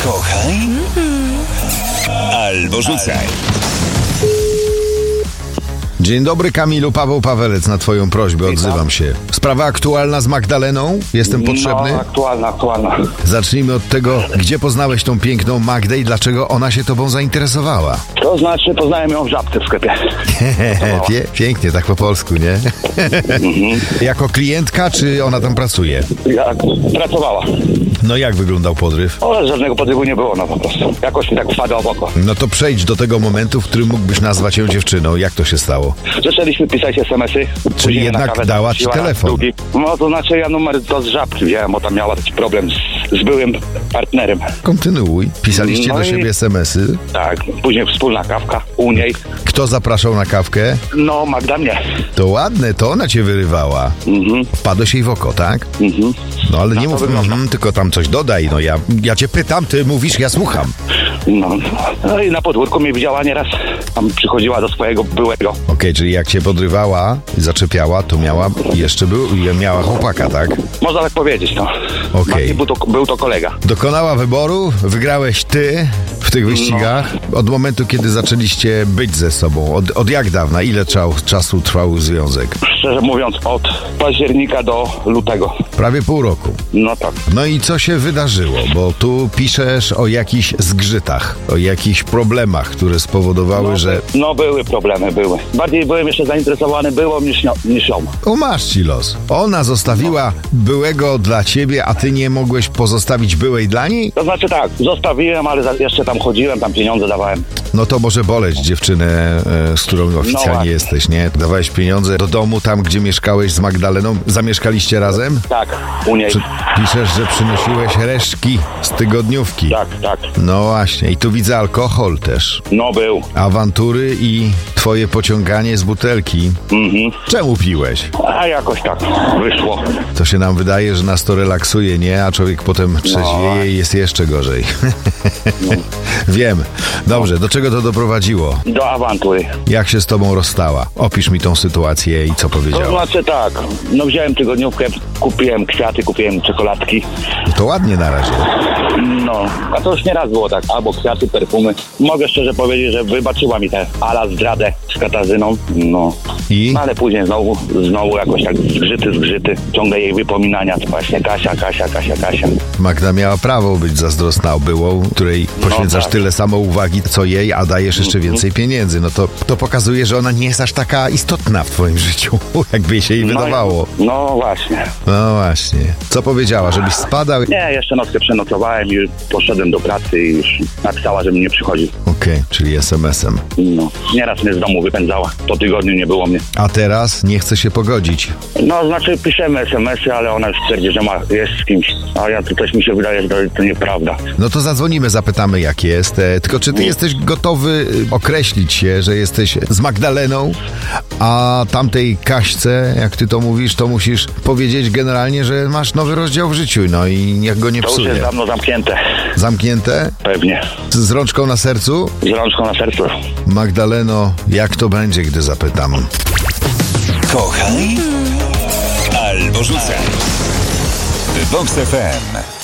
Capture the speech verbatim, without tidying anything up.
Kochaj albo rzucaj. Dzień dobry, Kamilu. Paweł Pawelec, na twoją prośbę odzywam się. Sprawa aktualna z Magdaleną? Jestem potrzebny? No, aktualna, aktualna. Zacznijmy od tego, gdzie poznałeś tą piękną Magdę i dlaczego ona się tobą zainteresowała? To znaczy, poznałem ją w Żabce w sklepie. Pie- pięknie, tak po polsku, nie? Jako klientka, czy ona tam pracuje? Jak pracowała. No jak wyglądał podryw? Ale żadnego podrywu nie było, no po prostu. Jakoś mi tak wpadła w oko. No to przejdź do tego momentu, w którym mógłbyś nazwać ją dziewczyną. Jak to się stało? Zaczęliśmy pisać es em esy. Czyli jednak dała ci telefon. No to znaczy, ja numer to z Żabki wziąłem, bo tam miała taki problem z, z byłym partnerem. Kontynuuj. Pisaliście No do i- siebie es em esy. Tak, później wspólna kawka u niej. Kto zapraszał na kawkę? No, Magda mnie. To ładne, to ona cię wyrywała. Mhm, Wpadłeś jej w oko, tak? mhm. No ale nie to mów, wygląda. mhm, tylko tam coś dodaj. No ja, ja cię pytam, ty mówisz, ja słucham. No, no i na podwórku mnie widziała nieraz. Tam przychodziła do swojego byłego. Okej, czyli jak cię podrywała i zaczepiała, to miała, jeszcze był, miała chłopaka, tak? Można tak powiedzieć, no. Okej. Bardziej Był, to, był to kolega. Dokonała wyboru, wygrałeś ty w tych wyścigach. Od momentu, kiedy zaczęliście być ze sobą. Od, od jak dawna? Ile trwał, czasu trwał związek? Szczerze mówiąc, od października do lutego. Prawie pół roku. No tak. No i co się wydarzyło? Bo tu piszesz o jakichś zgrzytach, o jakichś problemach, które spowodowały, że... No były problemy, były. Bardziej byłem jeszcze zainteresowany byłą niż, nią- niż ją. O, masz ci los. Ona zostawiła byłego dla ciebie, a ty nie mogłeś pozostawić byłej dla niej? To znaczy tak, zostawiłem, ale za- jeszcze tam chodziłem, tam pieniądze dawałem. No to może boleć dziewczynę, e, z którą oficjalnie właśnie. jesteś, nie? Dawałeś pieniądze do domu, tam gdzie mieszkałeś z Magdaleną. Zamieszkaliście razem? Tak, u niej. Czy piszesz, że przynosiłeś resztki z tygodniówki? Tak, tak. No właśnie. I tu widzę alkohol też. No był. Awantury i twoje pociąganie z butelki. Mhm. Czemu piłeś? A jakoś tak wyszło. To się nam wydaje, że nas to relaksuje, nie? A człowiek potem trzeźwieje i jest jeszcze gorzej. Wiem. Dobrze, do czego to doprowadziło? Do awantury. Jak się z tobą rozstała? Opisz mi tą sytuację i co To powiedziała. znaczy tak, no wziąłem tygodniówkę, kupiłem kwiaty, kupiłem czekoladki. To ładnie na razie. No, a to już nie raz było tak, albo kwiaty, perfumy. Mogę szczerze powiedzieć, że wybaczyła mi tę ala zdradę z Katarzyną. No. I? No ale później znowu, znowu jakoś tak zgrzyty, zgrzyty. Ciągle jej wypominania, właśnie Kasia, Kasia, Kasia, Kasia. Magda miała prawo być zazdrosna o byłą, której poświęcasz tak. tyle samo uwagi, co jej, a dajesz jeszcze więcej pieniędzy. No to, to pokazuje, że ona nie jest aż taka istotna w twoim życiu, jakby się jej wydawało. No, no właśnie. No właśnie. Co powiedziała, żebyś spadał? Nie, jeszcze nockę przenocowałem i poszedłem do pracy i już napisała, żebym nie przychodził. Okej, czyli es em esem. No, nieraz mnie z domu wypędzała. Po tygodniu nie było mnie. A teraz nie chce się pogodzić. No, znaczy piszemy es em esy, ale ona już twierdzi, że ma, jest z kimś. A ja to też mi się wydaje, że to, to nieprawda. No to zadzwonimy, zapytamy jak jest. E, tylko czy ty jesteś gotowy y, określić się, że jesteś z Magdaleną, a tamtej Kaśce, jak ty to mówisz, to musisz powiedzieć generalnie, że masz nowy rozdział w życiu, no i niech go nie To już jest psuje. dawno zamknięte. Zamknięte? Pewnie. Z, z rączką na sercu? Z rączką na sercu. Magdaleno, jak to będzie, gdy zapytam? Kochaj albo rzucaj. Vox F M.